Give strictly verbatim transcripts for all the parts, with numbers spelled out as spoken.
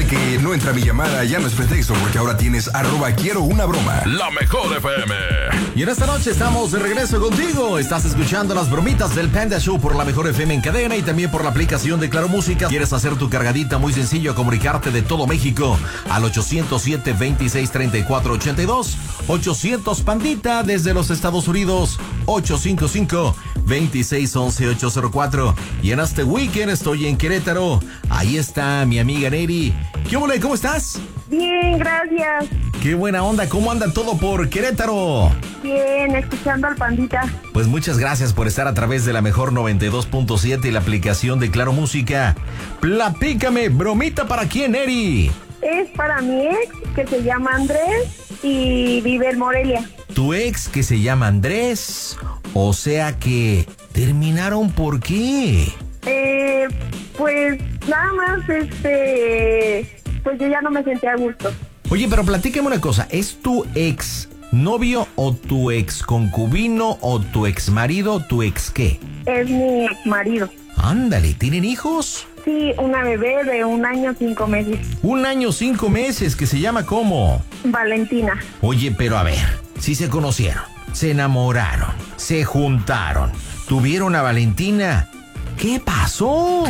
de que no entra mi llamada ya no es pretexto, porque ahora tienes arroba quiero una broma. La mejor F M. Y en esta noche estamos de regreso contigo. Estás escuchando las bromitas del Panda Show por la mejor F M en cadena y también por la aplicación de Claro Música. ¿Quieres hacer tu cargadita? Muy sencillo, comunicarte de todo México al ochocientos siete, veintiséis, treinta y cuatro, ochenta y dos. ochocientos Pandita desde los Estados Unidos. ochocientos cincuenta y cinco, veintiséis, once, ochocientos cuatro. Y en este weekend estoy en Querétaro. Ahí está mi amiga Neri. ¿Qué ole? ¿Cómo estás? Bien, gracias. Qué buena onda. ¿Cómo anda todo por Querétaro? Bien, escuchando al Pandita. Pues muchas gracias por estar a través de la mejor noventa y dos punto siete y la aplicación de Claro Música. Platícame, bromita para quién, Neri. Es para mi ex, que se llama Andrés y vive en Morelia. Tu ex que se llama Andrés, o sea que terminaron, ¿por qué? Eh, pues nada más, este, pues yo ya no me sentía a gusto. Oye, pero platícame una cosa, ¿es tu ex novio o tu ex concubino o tu ex marido, tu ex qué? Es mi ex marido. Ándale, ¿tienen hijos? Sí, una bebé de un año, cinco meses. Un año, cinco meses, que se llama ¿cómo? Valentina. Oye, pero a ver, si se conocieron, se enamoraron, se juntaron, tuvieron a Valentina, ¿qué pasó?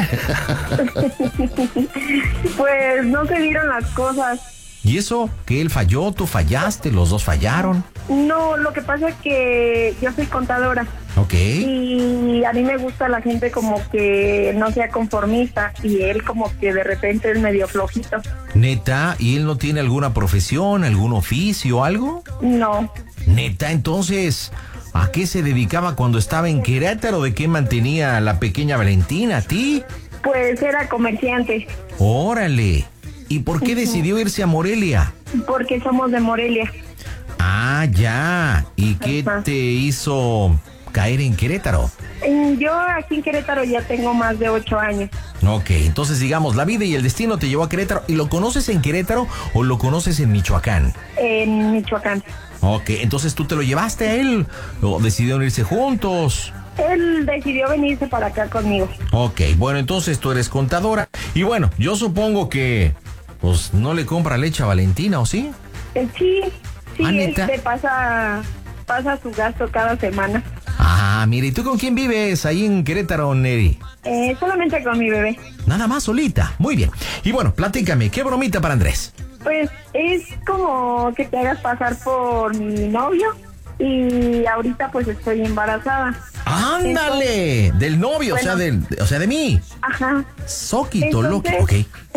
Pues no se dieron las cosas. ¿Y eso? ¿Que él falló, tú fallaste, los dos fallaron? No, lo que pasa es que yo soy contadora. Ok. Y a mí me gusta la gente como que no sea conformista y él como que de repente es medio flojito. ¿Neta? ¿Y él no tiene alguna profesión, algún oficio, algo? No. ¿Neta? Entonces, ¿a qué se dedicaba cuando estaba en Querétaro? ¿De qué mantenía a la pequeña Valentina? ¿A ti? Pues era comerciante. ¡Órale! ¿Y por qué decidió irse a Morelia? Porque somos de Morelia. Ah, ya. ¿Y qué Ajá. te hizo caer en Querétaro? Yo aquí en Querétaro ya tengo más de ocho años. Ok, entonces digamos, la vida y el destino te llevó a Querétaro. ¿Y lo conoces en Querétaro o lo conoces en Michoacán? En Michoacán. Ok, entonces tú te lo llevaste a él o decidieron irse juntos. Él decidió venirse para acá conmigo. Ok, bueno, entonces tú eres contadora. Y bueno, yo supongo que pues no le compra leche a Valentina, ¿o sí? Eh, Sí, sí, Ah, ¿neta? este pasa, pasa su gasto cada semana. Ah, mire, ¿y tú con quién vives ahí en Querétaro, Neri? Eh, solamente con mi bebé. Nada más solita, muy bien. Y bueno, platícame, ¿qué bromita para Andrés? Pues es como que te hagas pasar por mi novio y ahorita pues estoy embarazada. ¡Ándale! Entonces, del novio, bueno, o sea, del, o sea, de mí. Ajá. Soquito, loco, ok.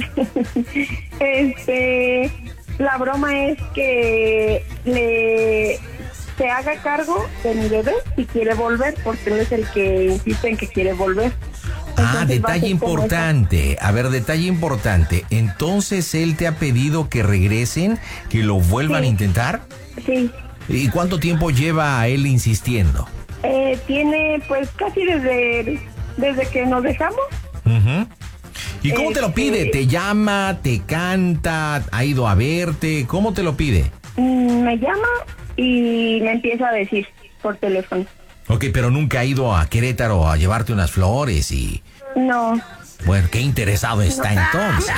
Este, la broma es que le se haga cargo de mi bebé si quiere volver, porque él es el que insiste en que quiere volver. Ah, Entonces, va a detalle ser como importante. A ver, detalle importante. Entonces, ¿él te ha pedido que regresen, que lo vuelvan Sí. a intentar? eso. Sí. ¿Y cuánto tiempo lleva él insistiendo? Eh, tiene pues casi desde, desde que nos dejamos. Ujú. ¿Y cómo te lo Este- pide? ¿Te llama, te canta, ha ido a verte? ¿Cómo te lo pide? Mm, Me llama y me empieza a decir por teléfono. Ok, pero nunca ha ido a Querétaro a llevarte unas flores y... No. Bueno, qué interesado está entonces.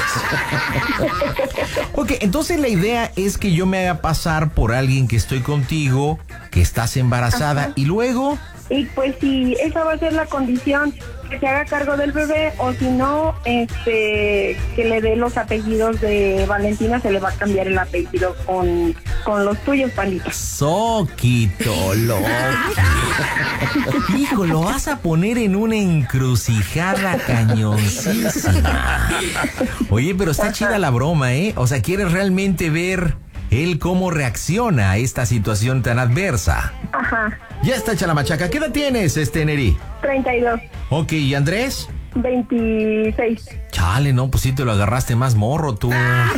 Ok, entonces la idea es que yo me haga pasar por alguien que estoy contigo, que estás embarazada, Ajá. y luego... Y pues si esa va a ser la condición, que se haga cargo del bebé, o si no, este, que le dé los apellidos de Valentina, se le va a cambiar el apellido con, con los tuyos, Pandita. Soquito, loco. Hijo, lo vas a poner en una encrucijada cañoncísima. Oye, pero está chida la broma, ¿eh? O sea, ¿quieres realmente ver él cómo reacciona a esta situación tan adversa? Ajá. Ya está hecha la machaca. ¿Qué edad tienes, este Neri? treinta y dos. Ok, ¿y Andrés? veintiséis. Chale, no, pues sí te lo agarraste más morro, tú.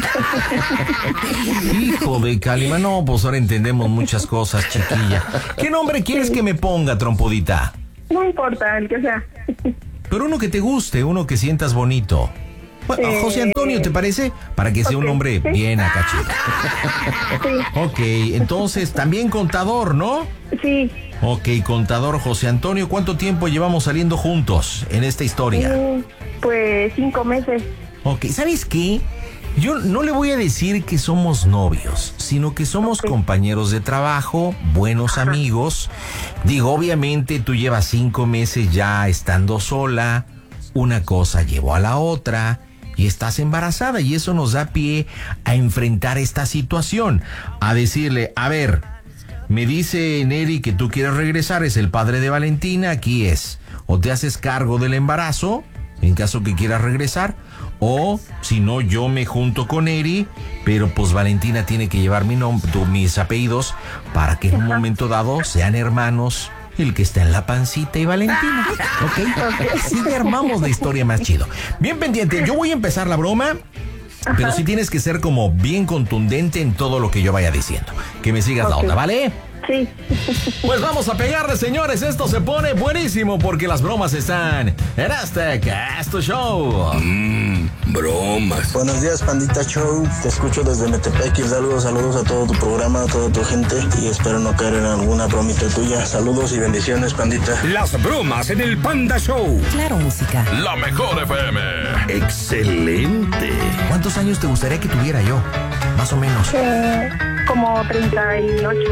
Hijo de Calima, no, pues ahora entendemos muchas cosas, chiquilla. ¿Qué nombre quieres que me ponga, trompudita? No importa, el que sea. Pero uno que te guste, uno que sientas bonito. Bueno, Eh, José Antonio, ¿te parece? Para que sea ok, un hombre sí. bien acá chido. Sí. Ok, entonces también contador, ¿no? Sí. Ok, contador José Antonio, ¿cuánto tiempo llevamos saliendo juntos en esta historia? Mm, Pues cinco meses. Ok, ¿sabes qué? Yo no le voy a decir que somos novios, sino que somos okay. compañeros de trabajo, buenos Ajá. amigos. Digo, obviamente tú llevas cinco meses ya estando sola, una cosa llevó a la otra y estás embarazada y eso nos da pie a enfrentar esta situación, a decirle, a ver, me dice Neri que tú quieres regresar, es el padre de Valentina, aquí es, o te haces cargo del embarazo, en caso que quieras regresar, o si no, yo me junto con Eri, pero pues Valentina tiene que llevar mi nombre, mis apellidos, para que en un momento dado sean hermanos, el que está en la pancita y Valentina. ¿Ok? Así le armamos la historia más chido. Bien pendiente, yo voy a empezar la broma, pero sí tienes que ser como bien contundente en todo lo que yo vaya diciendo. Que me sigas okay. la onda, ¿vale? Sí. Pues vamos a pegarle, señores. Esto se pone buenísimo porque las bromas están en este Casto Show. Mmm, bromas. Buenos días, Pandita Show. Te escucho desde Metepec y saludos, saludos a todo tu programa, a toda tu gente. Y espero no caer en alguna bromita tuya. Saludos y bendiciones, Pandita. Las bromas en el Panda Show. Claro, música. La mejor F M. Excelente. ¿Cuántos años te gustaría que tuviera yo? Más o menos. Eh, como treinta y ocho.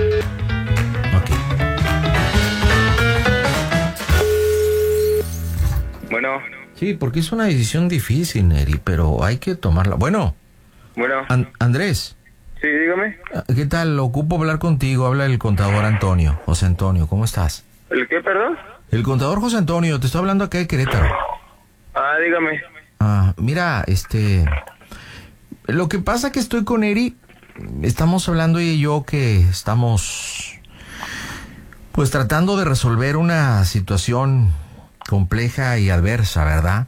Bueno. Sí, porque es una decisión difícil, Neri, pero hay que tomarla. Bueno. Bueno. An- Andrés. Sí, dígame. ¿Qué tal? Ocupo hablar contigo. Habla el contador Antonio. José Antonio, ¿cómo estás? ¿El qué, perdón? El contador José Antonio, te estoy hablando acá de Querétaro. Ah, dígame. Ah, mira, este... Lo que pasa que estoy con Eri, estamos hablando ella y yo que estamos... Pues tratando de resolver una situación compleja y adversa, ¿verdad?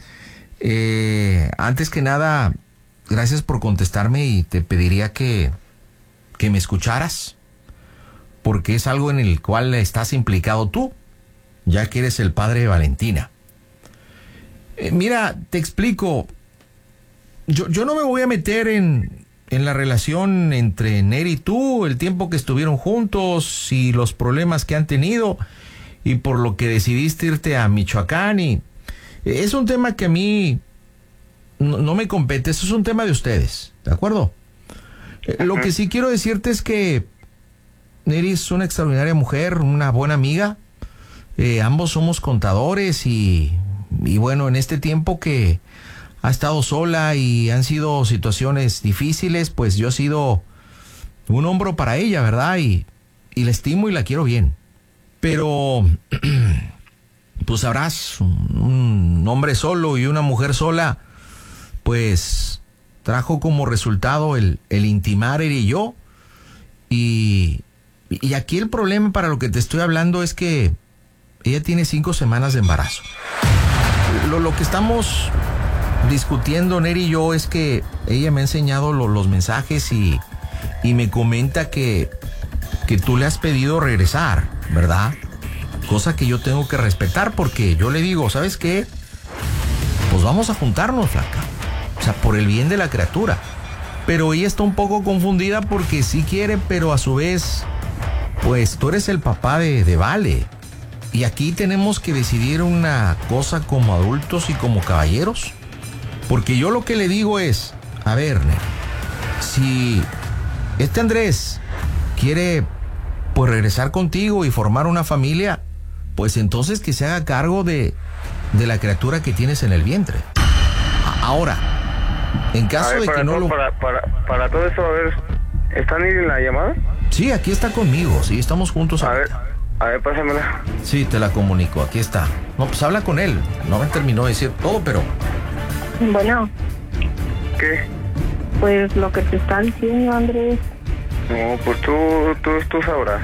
Eh, antes que nada, gracias por contestarme y te pediría que, que me escucharas, porque es algo en el cual estás implicado tú, ya que eres el padre de Valentina. Eh, mira, te explico, yo, yo no me voy a meter en, en la relación entre Neri y tú, el tiempo que estuvieron juntos y los problemas que han tenido, y por lo que decidiste irte a Michoacán, y es un tema que a mí no, no me compete, eso es un tema de ustedes, ¿de acuerdo? Uh-huh. Lo que sí quiero decirte es que Neri es una extraordinaria mujer, una buena amiga, eh, ambos somos contadores y, y bueno, en este tiempo que ha estado sola y han sido situaciones difíciles, pues yo he sido un hombro para ella, ¿verdad? Y, y la estimo y la quiero bien. Pero, pues sabrás, un hombre solo y una mujer sola, pues trajo como resultado el, el intimar él y yo. Y, y aquí el problema para lo que te estoy hablando es que ella tiene cinco semanas de embarazo. Lo, lo que estamos discutiendo, Neri y yo, es que ella me ha enseñado lo, los mensajes y, y me comenta que, que tú le has pedido regresar, ¿verdad? Cosa que yo tengo que respetar porque yo le digo, ¿sabes qué? Pues vamos a juntarnos, flaca. O sea, por el bien de la criatura. Pero ella está un poco confundida porque sí quiere, pero a su vez, pues tú eres el papá de, de Vale. Y aquí tenemos que decidir una cosa como adultos y como caballeros. Porque yo lo que le digo es, a ver, si este Andrés quiere pues regresar contigo y formar una familia, pues entonces que se haga cargo de, de la criatura que tienes en el vientre. Ahora, en caso ver, de que no todo, lo... Para, para, para todo eso, a ver, ¿están ahí en la llamada? Sí, aquí está conmigo, sí, estamos juntos. A ver, a ver, pásamela. Sí, te la comunico, aquí está. No, pues habla con él, no me terminó de decir todo, pero... Bueno. ¿Qué? Pues lo que te está diciendo, Andrés. No, pues tú, tú, tú sabrás.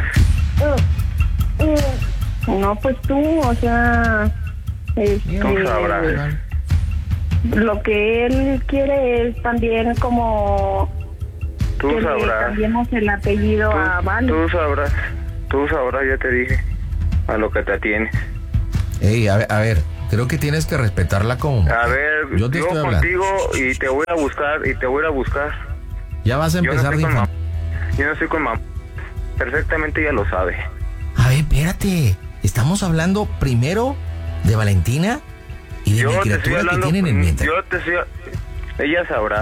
No, pues tú, o sea... Este, tú sabrás. Lo que él quiere es también como... Tú que sabrás. le cambiemos el apellido tú, a Vale. Tú sabrás. Tú sabrás, ya te dije. A lo que te atienes. Ey, a ver, a ver, creo que tienes que respetarla como... A ver, yo, te yo estoy contigo hablando. y te voy a buscar, y te voy a buscar. Ya vas a empezar yo no de mam- Yo no estoy con mamá. Perfectamente ella lo sabe. A ver, espérate. Estamos hablando primero de Valentina y de Yo mi te estoy criatura que hablando, tiene en el vientre. yo te estoy... Ella sabrá.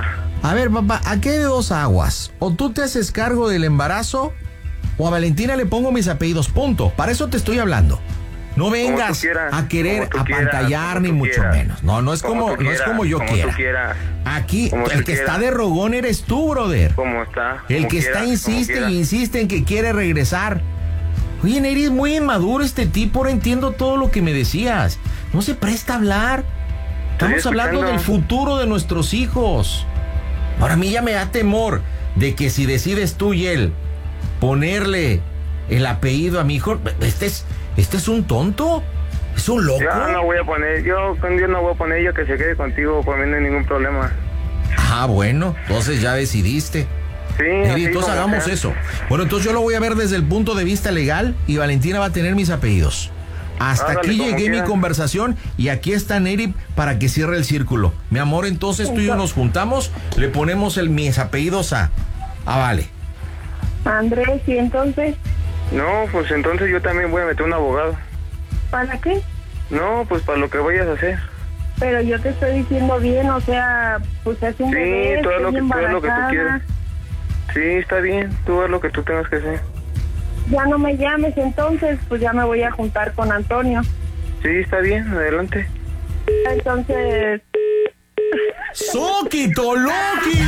A ver, papá, aquí hay dos aguas. O tú te haces cargo del embarazo, o a Valentina le pongo mis apellidos, punto. Para eso te estoy hablando. No vengas quieras, a querer apantallar, ni mucho quieras. menos. No, no es como, Como tú no es quieras, como yo como quiera. tú quieras. Aquí, Como el tú que está quieras. de rogón eres tú, brother. ¿Cómo está? El Como que está quieras, insiste como y quieras. insiste en que quiere regresar. Oye, Neri, es muy inmaduro este tipo. Ahora entiendo todo lo que me decías. No se presta a hablar. Estamos Estoy hablando del escuchando. futuro de nuestros hijos. Ahora a mí ya me da temor de que si decides tú y él ponerle el apellido a mi hijo, este es, este es un tonto. Es un loco. Yo no voy a poner, yo con Dios no voy a poner yo que se quede contigo, por mí no hay ningún problema. Ah, bueno, entonces ya decidiste. Sí, Neri, así entonces como hagamos sea. eso. Bueno, entonces yo lo voy a ver desde el punto de vista legal y Valentina va a tener mis apellidos. Hasta Hágale aquí como llegué mi quiera. conversación y aquí está Neri para que cierre el círculo. Mi amor, entonces tú y yo nos juntamos, le ponemos el, mis apellidos a... Ah, vale. Andrés, ¿y entonces No, pues entonces yo también voy a meter un abogado. para qué? No, pues para lo que vayas a hacer. Pero yo te estoy diciendo bien, o sea, pues es un Sí, bebé, todo lo, estoy que, todo lo que tú embarazada. quieras. Sí, está bien, tú haz lo que tú tengas que hacer. Ya no me llames, entonces, pues ya me voy a juntar con Antonio. Sí, está bien, adelante. Entonces, ¡Soki, Toloki!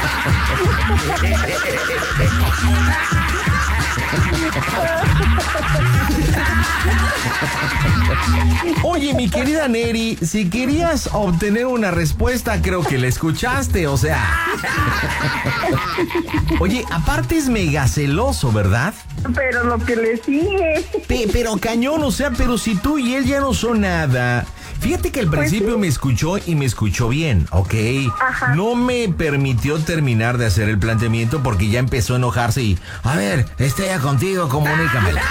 Oye, mi querida Neri, si querías obtener una respuesta, creo que la escuchaste, o sea. Oye, aparte es mega celoso, ¿verdad? pero lo que le sigue. Pe- pero cañón, o sea, pero si tú y él ya no son nada. Fíjate que al principio me escuchó y me escuchó bien, ¿ok? Ajá. No me permitió terminar de hacer el planteamiento porque ya empezó a enojarse y, a ver, estoy ya contigo, comunícamela.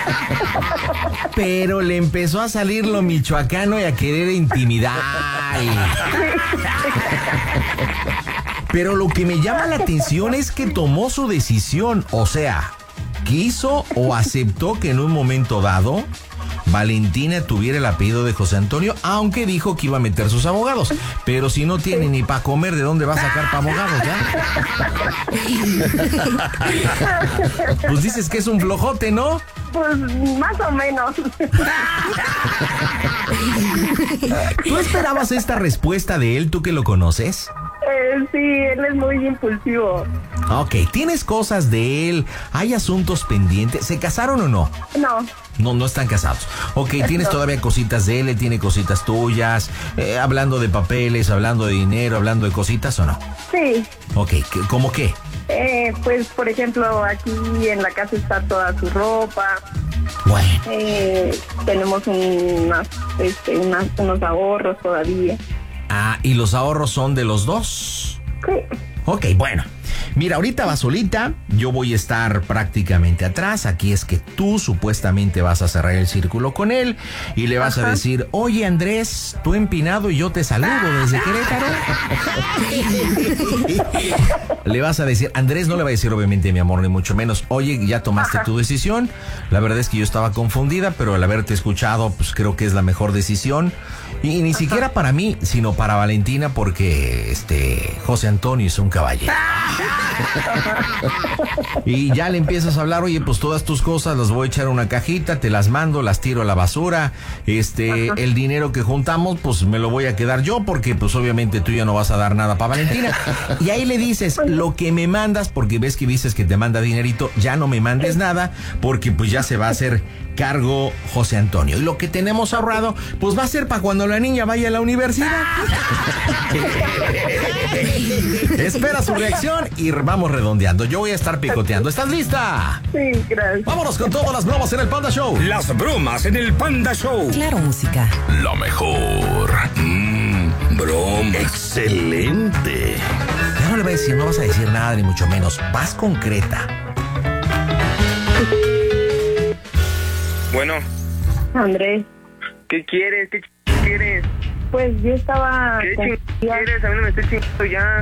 Pero le empezó a salir lo michoacano y a querer intimidar. Pero lo que me llama la atención es que tomó su decisión, o sea, quiso o aceptó que en un momento dado Valentina tuviera el apellido de José Antonio, aunque dijo que iba a meter sus abogados. Pero si no tiene ni para comer, ¿de dónde va a sacar para abogados ya? Pues dices que es un flojote, ¿no? Pues más o menos. ¿Tú esperabas esta respuesta de él, tú que lo conoces? Eh, sí, él es muy impulsivo. Ok, ¿tienes cosas de él? ¿Hay asuntos pendientes? ¿Se casaron o no? No, No, no están casados. Ok, ¿tienes todavía cositas de él? ¿Él tiene cositas tuyas? Eh, hablando de papeles, hablando de dinero, hablando de cositas o no. sí. Ok, ¿qué- ¿cómo qué? Eh, pues, por ejemplo, aquí en la casa está toda su ropa. Bueno, Eh, tenemos unas, este, unas, unos ahorros todavía. ah, ¿y los ahorros son de los dos? Sí. Ok, bueno. Mira, ahorita va solita, yo voy a estar prácticamente atrás, aquí es que tú supuestamente vas a cerrar el círculo con él y le vas a decir, oye Andrés, tú empinado y yo te saludo desde Querétaro. Le vas a decir, Andrés no le va a decir obviamente mi amor ni mucho menos, oye, ya tomaste tu decisión, la verdad es que yo estaba confundida, pero al haberte escuchado pues creo que es la mejor decisión. Y ni siquiera para mí, sino para Valentina, porque este José Antonio es un caballero. Y ya le empiezas a hablar, oye, pues todas tus cosas las voy a echar a una cajita, te las mando, las tiro a la basura. Este, Ajá. El dinero que juntamos, pues me lo voy a quedar yo, porque pues obviamente tú ya no vas a dar nada para Valentina. Y ahí le dices, lo que me mandas, porque ves que dices que te manda dinerito, ya no me mandes nada, porque pues ya se va a hacer cargo José Antonio. Y lo que tenemos ahorrado, pues va a ser para cuando la niña vaya a la universidad. Espera su reacción y vamos redondeando. Yo voy a estar picoteando. ¿Estás lista? Sí, gracias. Vámonos con todas las bromas en el Panda Show. Las bromas en el Panda Show. Claro, música. Lo mejor. Mmm, broma. Excelente. Ya no le voy a decir, no vas a decir nada, ni mucho menos. Vas concreta. Bueno, Andrés, ¿qué quieres? ¿Qué ch- quieres? pues yo estaba... ¿Qué con- ch- quieres? A mí no me estoy chingando ya.